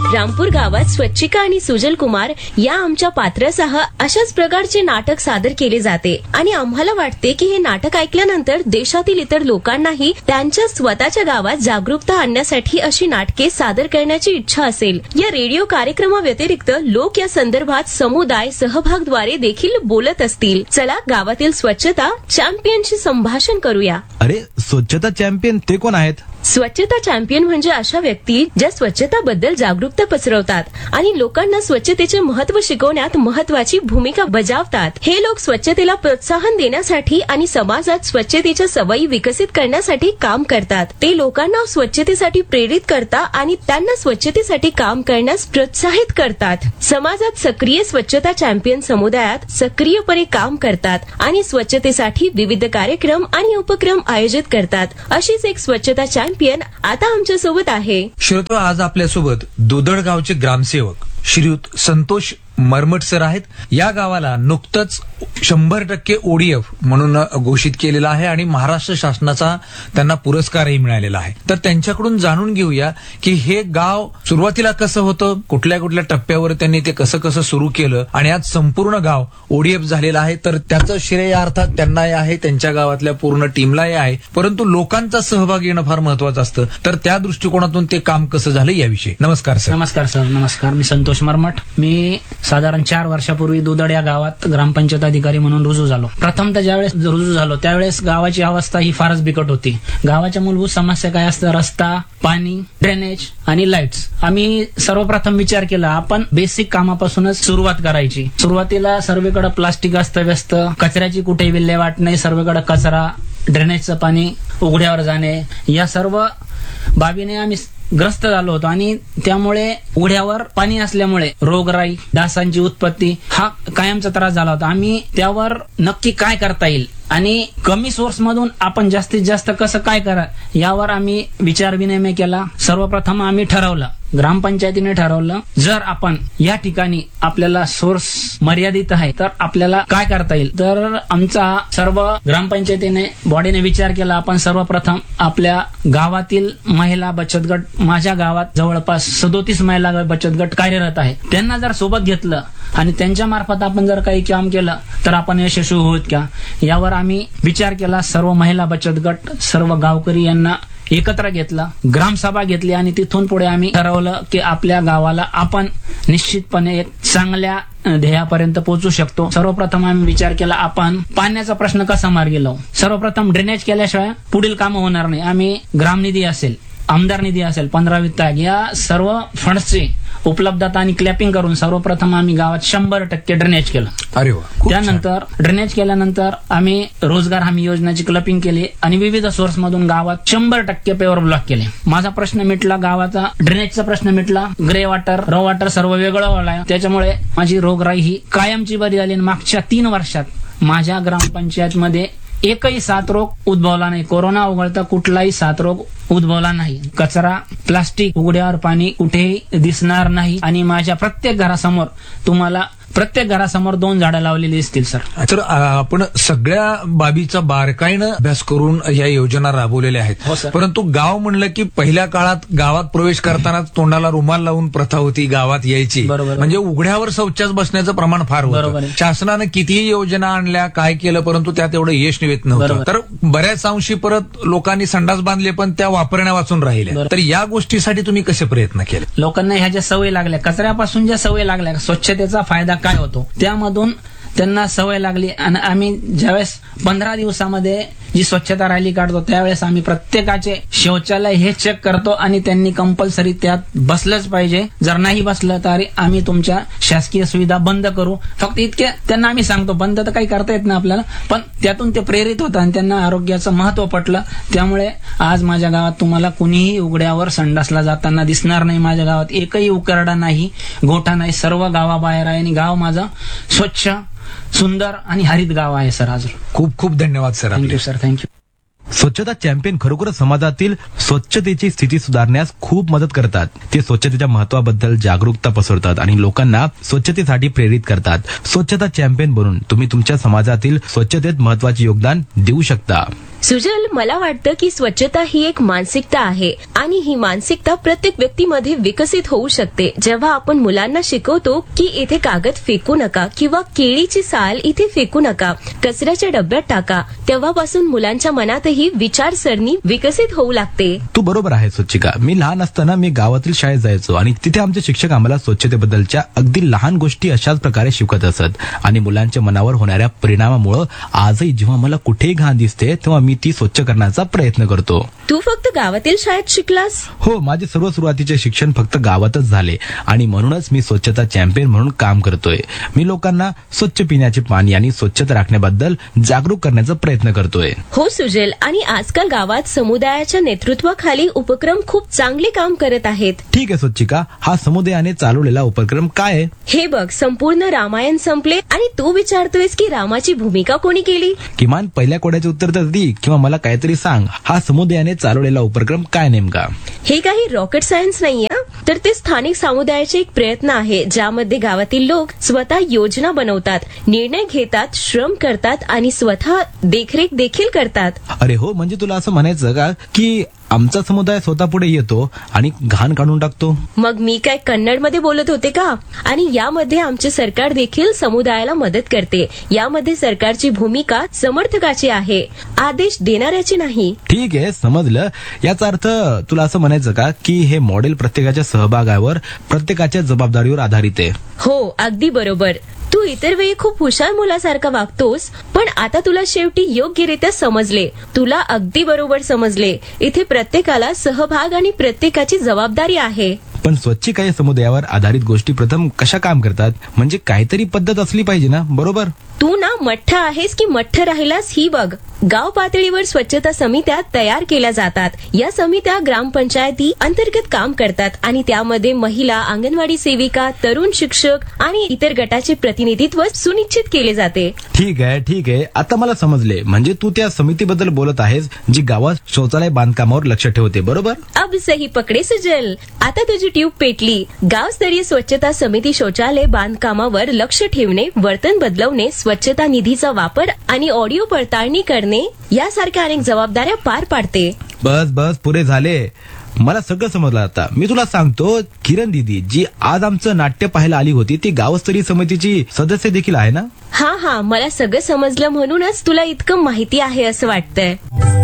रामपूर गावात स्वच्छिका आणि सुजल कुमार या आमच्या पात्रासह अशाच प्रकारचे नाटक सादर केले जाते आणि आम्हाला वाटते की हे नाटक ऐकल्यानंतर देशातील इतर लोकांनाही त्यांच्या स्वतःच्या गावात जागरूकता आणण्यासाठी अशी नाटके सादर करण्याची इच्छा असेल. या रेडिओ कार्यक्रमाव्यतिरिक्त लोक या संदर्भात समुदाय सहभागद्वारे देखील बोलत असतील. चला गावातील स्वच्छता चॅम्पियनशी संभाषण करूया. अरे, स्वच्छता चॅम्पियन ते कोण आहेत? स्वच्छता चॅम्पियन म्हणजे अशा व्यक्ती ज्या स्वच्छताबद्दल जागरूकता पसरवतात आणि लोकांना स्वच्छतेचे महत्त्व शिकवण्यात महत्त्वाची भूमिका बजावतात. हे लोक स्वच्छतेला प्रोत्साहन देण्यासाठी आणि समाजात स्वच्छतेच्या सवयी विकसित करण्यासाठी काम करतात. ते लोकांना स्वच्छतेसाठी प्रेरित करतात आणि त्यांना स्वच्छतेसाठी काम करण्यास प्रोत्साहित करतात. समाजात सक्रिय स्वच्छता चॅम्पियन समुदायात सक्रियपणे काम करतात आणि स्वच्छतेसाठी विविध कार्यक्रम आणि उपक्रम आयोजित करतात. अशीच एक स्वच्छता चॅम्पियन आता आमच्या सोबत आहे. श्रोतो, आज आपल्यासोबत दुधड गावचे ग्रामसेवक श्रीयुत संतोष मरमट सर आहेत. या गावाला नुकतंच 100% ODF म्हणून घोषित केलेला आहे आणि महाराष्ट्र शासनाचा त्यांना पुरस्कारही मिळालेला आहे. तर त्यांच्याकडून जाणून घेऊया की हे गाव सुरुवातीला कसं होतं, कुठल्या कुठल्या टप्प्यावर त्यांनी ते कसं कसं सुरू केलं आणि आज संपूर्ण गाव ODF झालेलं आहे. तर त्याचं श्रेय अर्थात त्यांनाही आहे, त्यांच्या गावातल्या पूर्ण टीमलाही आहे, परंतु लोकांचा सहभाग येणं फार महत्वाचं असतं. तर त्या दृष्टिकोनातून ते काम कसं झालं याविषयी. नमस्कार सर. नमस्कार सर. नमस्कार. मी संतोष मरमट. मी साधारण 4 वर्षापूर्वी दुधड या गावात ग्रामपंचायत अधिकारी म्हणून रुजू झालो. प्रथमतः ज्यावेळेस रुजू झालो त्यावेळेस गावाची अवस्था ही फारच बिकट होती. गावाच्या मूलभूत समस्या काय असतं? रस्ता, पाणी, ड्रेनेज आणि लाईट्स. आम्ही सर्वप्रथम विचार केला आपण बेसिक कामापासूनच सुरुवात करायची. सुरुवातीला सर्वेकडे प्लास्टिक अस्तव्यस्त, कचऱ्याची कुठे विल्हेवाट नाही, सर्वेकडे कचरा, ड्रेनेजचं पाणी उघड्यावर जाणे, या सर्व बाबीने आम्ही ग्रस्त झालो होतो आणि त्यामुळे उघड्यावर पाणी असल्यामुळे रोगराई, डासांची उत्पत्ती हा कायमचा त्रास झाला होता. आम्ही त्यावर नक्की काय करता येईल आणि कमी सोर्स मधून आपण जास्तीत जास्त कसं काय करा यावर आम्ही विचार विनिमय केला. सर्वप्रथम आम्ही ठरवलं, ग्रामपंचायतीने ठरवलं, जर आपण या ठिकाणी आपल्याला सोर्स मर्यादित आहे तर आपल्याला काय करता येईल. तर आमचा सर्व ग्रामपंचायतीने बॉडीने विचार केला, आपण सर्वप्रथम आपल्या गावातील महिला बचत गट, माझ्या गावात जवळपास 37 महिला बचत गट कार्यरत आहे, त्यांना जर सोबत घेतलं आणि त्यांच्या मार्फत आपण जर काही काम केलं तर आपण यशस्वी होत का, यावर आम्ही विचार केला. सर्व महिला बचत गट, सर्व गावकरी यांना एकत्र घेतलं, ग्रामसभा घेतली आणि तिथून पुढे आम्ही ठरवलं की आपल्या गावाला आपण निश्चितपणे एक चांगल्या ध्येयापर्यंत पोहोचू शकतो. सर्वप्रथम आम्ही विचार केला आपण पाण्याचा प्रश्न कसा मार्गी लावू. सर्वप्रथम ड्रेनेज केल्याशिवाय पुढील कामं होणार नाही. आम्ही ग्रामनिधी असेल, आमदार निधी असेल, 15 वित्त आयोग या सर्व फंड्सची उपलब्धता आणि क्लॅपिंग करून सर्वप्रथम आम्ही गावात 100% ड्रेनेज केलं. अरे वा. त्यानंतर ड्रेनेज केल्यानंतर आम्ही रोजगार हमी योजनेची क्लॅपिंग केली आणि विविध सोर्स मधून गावात 100% पेवर ब्लॉक केले. माझा प्रश्न मिटला, गावाचा ड्रेनेजचा प्रश्न मिटला. ग्रे वॉटर, रॉ वॉटर सर्व वेगळं व्हायला, त्याच्यामुळे माझी रोगराई ही कायमची बरी झाली. मागच्या 3 वर्षात माझ्या ग्रामपंचायतमध्ये एकही साथरोग उद्भवला नाही. कोरोना वगळता कुठलाही साथरोग उद्भवला नाही. कचरा, प्लास्टिक, उघड्यावर पाणी कुठेही दिसणार नाही आणि माझ्या प्रत्येक घरासमोर तुम्हाला प्रत्येक घरासमोर 2 झाडं लावलेली दिसतील सर. तर आपण सगळ्या बाबीचा बारकाईनं अभ्यास करून या योजना राबवलेल्या आहेत. हो सर. परंतु गाव म्हणलं की पहिल्या काळात गावात प्रवेश करताना तोंडाला रुमाल लावून प्रथा होती गावात यायची. बरोबर. म्हणजे उघड्यावर शौचास बसण्याचं प्रमाण फार बरोबर होतं. आहे. शासनानं कितीही योजना आणल्या, काय केलं, परंतु त्यात एवढं यश निवेत नव्हतं. बरोबर. तर बऱ्याच अंशी परत लोकांनी संडास बांधले पण त्या वापरण्या वाचून राहिल्या. बरोबर. तर या गोष्टीसाठी तुम्ही कसे प्रयत्न केले? लोकांना ह्या ज्या सवय लागल्या, कचऱ्यापासून ज्या सवय लागल्या, स्वच्छतेचा फायदा काय होतो त्यामधून त्यांना सवय लागली आणि आम्ही ज्यावेळेस 15 दिवसामध्ये जी स्वच्छता रॅली काढतो त्यावेळेस आम्ही प्रत्येकाचे शौचालय हे चेक करतो आणि त्यांनी कंपल्सरी त्यात बसलंच पाहिजे. जर नाही बसलं तरी आम्ही तुमच्या शासकीय सुविधा बंद करू. फक्त इतके त्यांना आम्ही सांगतो, बंद तर काही करता येत नाही आपल्याला, पण त्यातून ते प्रेरित होतं आणि त्यांना आरोग्याचं महत्व पटलं. त्यामुळे आज माझ्या गावात तुम्हाला कुणीही उघड्यावर संडासला जाताना दिसणार नाही. माझ्या गावात एकही उकरडा नाही, गोठा नाही, सर्व गावाबाहेर आहे आणि गाव माझं स्वच्छ, सुंदर आणि हरित गाव आहे सर. अजून खूप खूप धन्यवाद सर. Thank you sir. थँक्यू. स्वच्छता चॅम्पियन खरोखरच समाजातील स्वच्छतेची स्थिती सुधारण्यास खूप मदत करतात. ते स्वच्छतेच्या महत्वाबद्दल जागरूकता पसरवतात आणि लोकांना स्वच्छतेसाठी प्रेरित करतात. स्वच्छता चॅम्पियन बनून तुम्ही तुमच्या समाजातील स्वच्छतेत महत्वाचे योगदान देऊ शकता. सुजल, मला वाटतं की स्वच्छता ही एक मानसिकता आहे आणि ही मानसिकता प्रत्येक व्यक्तीमध्ये विकसित होऊ शकते. जेव्हा आपण मुलांना शिकवतो की इथे कागद फेकू नका किंवा केळीची साल इथे फेकू नका, कचऱ्याच्या डब्यात टाका, तेव्हापासून मुलांच्या मनातही विचारसरणी विकसित होऊ लागते. तू बरोबर आहे स्वच्छिका. मी लहान असताना मी गावातील शाळेत जायचो आणि तिथे आमचे शिक्षक आम्हाला स्वच्छतेबद्दलच्या अगदी लहान गोष्टी अशाच प्रकारे शिकवत असत आणि मुलांच्या मनावर होणाऱ्या परिणामामुळे आजही जेव्हा मला कुठेही घाण दिसते तेव्हा मी ती स्वच्छ करण्याचा प्रयत्न करतो. तू फक्त गावातील शाळेत शिकलास? हो, माझे सर्व सुरुवातीचे शिक्षण फक्त गावातच झाले आणि म्हणूनच मी स्वच्छता चॅम्पियन म्हणून काम करतोय. मी लोकांना स्वच्छ पिण्याचे पाणी आणि स्वच्छता राखण्याबद्दल जागरूक करण्याचा प्रयत्न करतोय. हो सुजल, आणि आजकाल गावात समुदायाच्या नेतृत्वाखाली उपक्रम खूप चांगले काम करत आहेत. ठीक आहे स्वच्छिका, हा समुदायाने चालवलेला उपक्रम काय आहे? हे बघ, संपूर्ण रामायण संपले आणि तू विचारतोयस की रामाची भूमिका कोणी केली? किमान पहिल्या कोड्याचे उत्तर तर दी किंवा मला काहीतरी सांग. हा समुदायाने चालवलेला उपक्रम काय नेमका? हे काही रॉकेट सायन्स नाहीये, तर ते स्थानिक समुदायाचे एक प्रयत्न आहे ज्यामध्ये गावातील लोक स्वतः योजना बनवतात, निर्णय घेतात, श्रम करतात आणि स्वतः देखरेख देखील करतात. अरे हो, म्हणजे तुला असं म्हणायचं का की आमचा समुदाय स्वतः पुढे येतो आणि घाण काढून टाकतो? मग मी काय कन्नड मध्ये बोलत होते का? आणि यामध्ये आमचे सरकार देखील समुदायाला मदत करते. यामध्ये सरकारची भूमिका समर्थकाची आहे, आदेश देणाऱ्याची नाही. ठीक आहे, समजलं. याचा अर्थ तुला असं म्हणायचं का की हे मॉडेल प्रत्येकाच्या सहभागावर, प्रत्येकाच्या जबाबदारीवर आधारित आहे? हो, अगदी बरोबर. तू इतर वेळी खूप हुशार मुलासारखा वागतोस, पण आता तुला शेवटी योग्यरित्या समजले. तुला अगदी बरोबर समजले. इथे प्रत्येकाला सहभाग आणि प्रत्येकाची जबाबदारी आहे. पण स्वच्छिका या समुदायावर आधारित गोष्टी प्रथम कशा काम करतात? म्हणजे काहीतरी पद्धत असली पाहिजे ना, बरोबर? तू ना मठ्ठ आहेस की मठ्ठ राहिलास ही बघ. गाव पातळीवर स्वच्छता समित्या तयार केल्या जातात. या समित्या ग्रामपंचायती अंतर्गत काम करतात आणि त्यामध्ये महिला, अंगणवाडी सेविका, तरुण शिक्षक आणि इतर गटाचे प्रतिनिधित्व सुनिश्चित केले जाते. ठीक आहे, आता मला समजले. म्हणजे तू त्या समितीबद्दल बोलत आहेस जी गावात शौचालय बांधकामावर लक्ष ठेवते, बरोबर? अब सही पकडे सुजल. आता तुझी ट्यूब पेटली. गावस्तरीय स्वच्छता समिती शौचालय बांधकामावर लक्ष ठेवणे, वर्तन बदलवणे, स्वच्छता निधीचा वापर आणि ऑडिओ पडताळणी करणे यासारख्या अनेक जबाबदाऱ्या पार पाडते. बस पुरे झाले. मला सगळं समजलं आता. मी तुला सांगतो, किरण दीदी जी आज आमचं नाट्य पाहायला आली होती ती गावस्तरीय समितीची सदस्य देखील आहे ना? हा, मला सगळं समजलं म्हणूनच तुला इतकं माहिती आहे असं वाटतंय.